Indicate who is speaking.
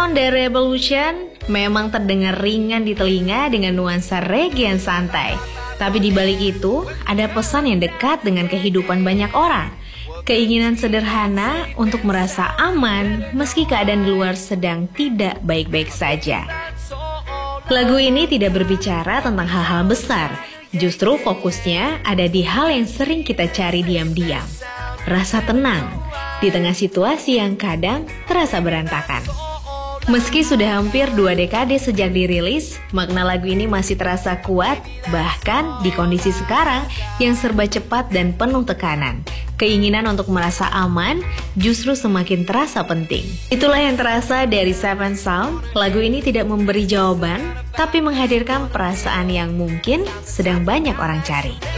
Speaker 1: The Revolution memang terdengar ringan di telinga dengan nuansa reggae yang santai. Tapi di balik itu, ada pesan yang dekat dengan kehidupan banyak orang. Keinginan sederhana untuk merasa aman meski keadaan di luar sedang tidak baik-baik saja. Lagu ini tidak berbicara tentang hal-hal besar. Justru fokusnya ada di hal yang sering kita cari diam-diam. Rasa tenang di tengah situasi yang kadang terasa berantakan. Meski sudah hampir 2 dekade sejak dirilis, makna lagu ini masih terasa kuat, bahkan di kondisi sekarang yang serba cepat dan penuh tekanan. Keinginan untuk merasa aman justru semakin terasa penting. Itulah yang terasa dari Seven Sound. Lagu ini tidak memberi jawaban, tapi menghadirkan perasaan yang mungkin sedang banyak orang cari.